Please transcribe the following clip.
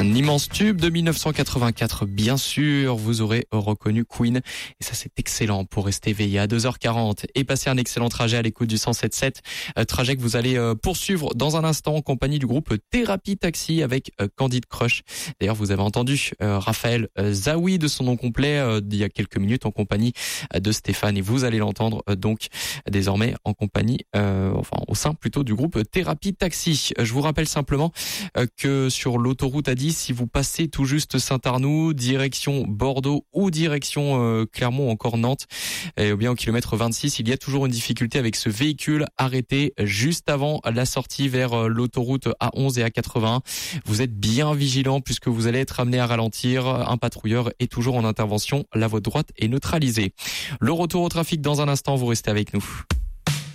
Un immense tube de 1984, bien sûr, vous aurez reconnu Queen. Et ça, c'est excellent pour rester éveillé à 2h40 et passer un excellent trajet à l'écoute du 107.7. Trajet que vous allez poursuivre dans un instant en compagnie du groupe Thérapie Taxi avec Candide Crush. D'ailleurs, vous avez entendu Raphaël Zaoui de son nom complet il y a quelques minutes en compagnie de Stéphane. Et vous allez l'entendre donc désormais en compagnie, au sein plutôt du groupe Thérapie Taxi. Je vous rappelle simplement que sur l'autoroute A10, si vous passez tout juste Saint-Arnoux, direction Bordeaux ou direction Clermont, encore Nantes, et bien au kilomètre 26, il y a toujours une difficulté avec ce véhicule arrêté juste avant la sortie vers l'autoroute A11 et A81. Vous êtes bien vigilant puisque vous allez être amené à ralentir. Un patrouilleur est toujours en intervention. La voie droite est neutralisée. Le retour au trafic dans un instant, vous restez avec nous.